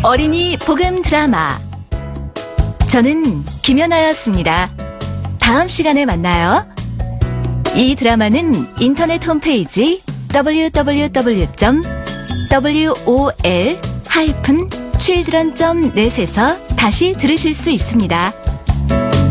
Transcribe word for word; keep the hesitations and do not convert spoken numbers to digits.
어린이 복음 드라마. 저는 김연아였습니다. 다음 시간에 만나요. 이 드라마는 인터넷 홈페이지 더블유 더블유 더블유 점 월 다시 children 점 넷에서 다시 들으실 수 있습니다.